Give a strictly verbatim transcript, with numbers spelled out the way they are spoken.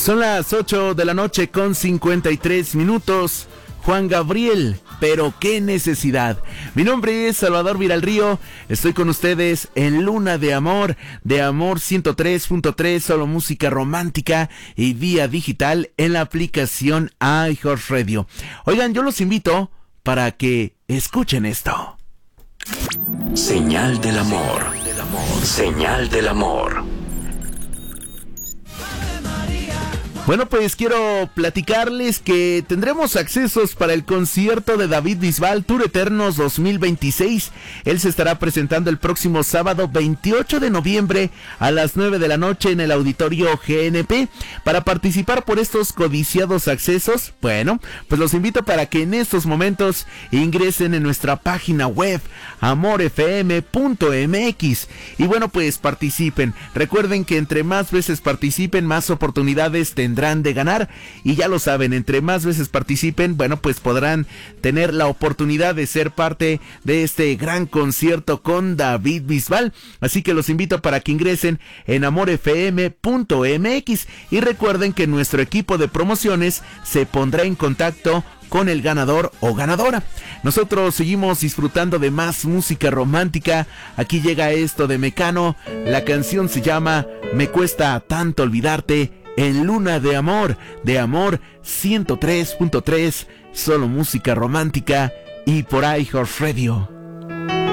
Son las ocho de la noche con cincuenta y tres minutos. Juan Gabriel, pero qué necesidad. Mi nombre es Salvador Viralrío, estoy con ustedes en Luna de Amor, de Amor ciento tres punto tres, solo música romántica y vía digital en la aplicación iHeartRadio. Oigan, yo los invito para que escuchen esto. Señal del amor, señal del amor. Bueno, pues quiero platicarles que tendremos accesos para el concierto de David Bisbal Tour Eternos dos mil veintiséis. Él se estará presentando el próximo sábado veintiocho de noviembre a las nueve de la noche en el Auditorio G N P. Para participar por estos codiciados accesos, bueno, pues los invito para que en estos momentos ingresen en nuestra página web amor f m punto m x y bueno, pues participen. Recuerden que entre más veces participen, más oportunidades tendrán tendrán de ganar, y ya lo saben, entre más veces participen, bueno, pues podrán tener la oportunidad de ser parte de este gran concierto con David Bisbal. Así que los invito para que ingresen en amor f m punto m x y recuerden que nuestro equipo de promociones se pondrá en contacto con el ganador o ganadora. Nosotros seguimos disfrutando de más música romántica. Aquí llega esto de Mecano, la canción se llama Me cuesta tanto olvidarte, en Luna de Amor, de Amor ciento tres punto tres, solo música romántica y por iHeartRadio.